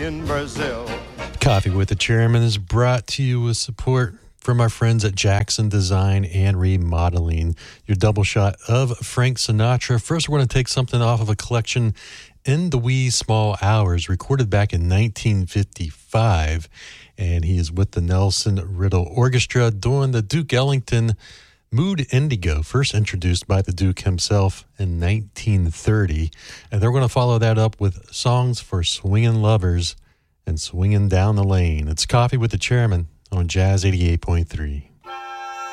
in Brazil. Coffee with the Chairman is brought to you with support from our friends at Jackson Design and Remodeling. Your double shot of Frank Sinatra. First, we're going to take something off of a collection, In the Wee Small Hours, recorded back in 1955. And he is with the Nelson Riddle Orchestra doing the Duke Ellington Mood Indigo, first introduced by the Duke himself in 1930. And they're going to follow that up with Songs for Swingin' Lovers and Swingin' Down the Lane. It's Coffee with the Chairman on Jazz 88.3.